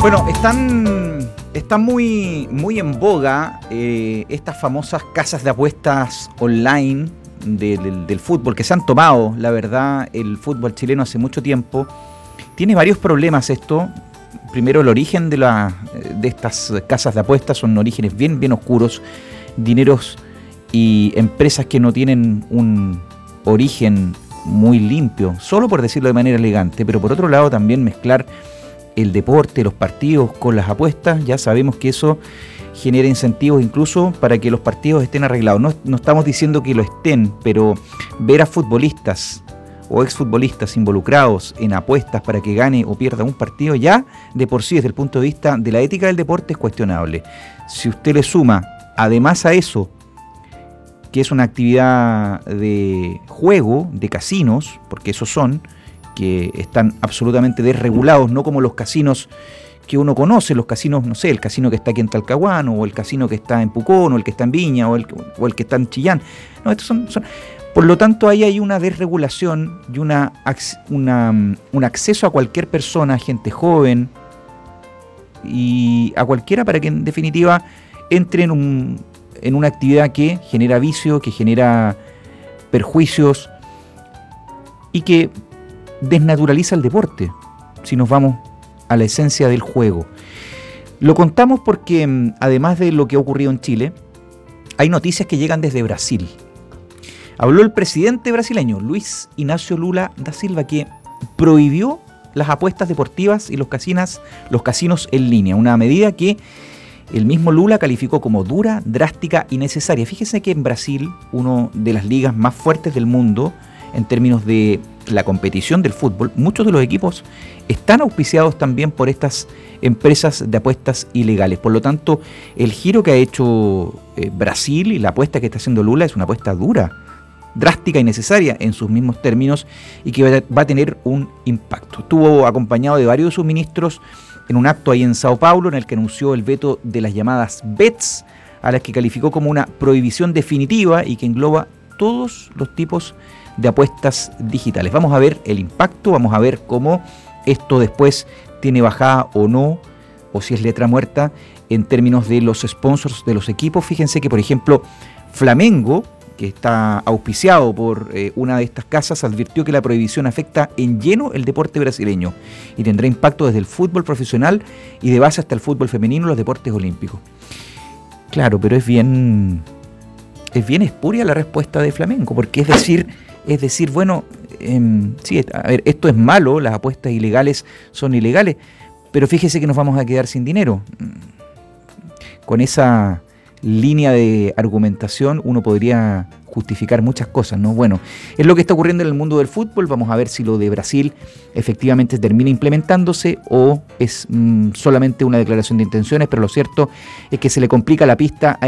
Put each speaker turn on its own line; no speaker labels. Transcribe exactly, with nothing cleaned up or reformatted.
Bueno, están, están muy, muy en boga eh, estas famosas casas de apuestas online de, de, del fútbol, que se han tomado, la verdad, el fútbol chileno hace mucho tiempo. Tiene varios problemas esto. Primero, el origen de, la, de estas casas de apuestas son orígenes bien, bien oscuros. Dineros y empresas que no tienen un origen muy limpio, solo por decirlo de manera elegante. Pero por otro lado, también mezclar el deporte, los partidos con las apuestas, ya sabemos que eso genera incentivos incluso para que los partidos estén arreglados. No, no estamos diciendo que lo estén, pero ver a futbolistas o exfutbolistas involucrados en apuestas para que gane o pierda un partido, ya de por sí desde el punto de vista de la ética del deporte es cuestionable. Si usted le suma además a eso, que es una actividad de juego, de casinos, porque esos son, que están absolutamente desregulados, no como los casinos que uno conoce, los casinos, no sé, el casino que está aquí en Talcahuano, o el casino que está en Pucón, o el que está en Viña, o el, o el que está en Chillán. No, estos son, son... Por lo tanto, ahí hay una desregulación y una, una, un acceso a cualquier persona, gente joven, y a cualquiera para que en definitiva entre en, un, en una actividad que genera vicio, que genera perjuicios y que desnaturaliza el deporte, si nos vamos a la esencia del juego. Lo contamos porque, además de lo que ha ocurrido en Chile, hay noticias que llegan desde Brasil. Habló el presidente brasileño, Luiz Inácio Lula da Silva, que prohibió las apuestas deportivas y los casinos, los casinos en línea, una medida que el mismo Lula calificó como dura, drástica y necesaria. Fíjese que en Brasil, una de las ligas más fuertes del mundo en términos de la competición del fútbol, muchos de los equipos están auspiciados también por estas empresas de apuestas ilegales. Por lo tanto, el giro que ha hecho eh, Brasil y la apuesta que está haciendo Lula es una apuesta dura, drástica y necesaria en sus mismos términos, y que va a, va a tener un impacto. Estuvo acompañado de varios de sus ministros en un acto ahí en Sao Paulo, en el que anunció el veto de las llamadas bets, a las que calificó como una prohibición definitiva y que engloba todos los tipos de apuestas digitales. Vamos a ver el impacto, vamos a ver cómo esto después tiene bajada o no, o si es letra muerta en términos de los sponsors de los equipos. Fíjense que, por ejemplo, Flamengo, que está auspiciado por eh, una de estas casas, advirtió que la prohibición afecta en lleno el deporte brasileño y tendrá impacto desde el fútbol profesional y de base hasta el fútbol femenino y los deportes olímpicos. Claro, pero es bien, es bien espuria la respuesta de Flamengo, porque es decir, es decir, bueno, eh, sí, a ver, esto es malo, las apuestas ilegales son ilegales, pero fíjese que nos vamos a quedar sin dinero. Con esa línea de argumentación uno podría justificar muchas cosas, ¿no? Bueno, es lo que está ocurriendo en el mundo del fútbol. Vamos a ver si lo de Brasil efectivamente termina implementándose o es mmm, solamente una declaración de intenciones, pero lo cierto es que se le complica la pista a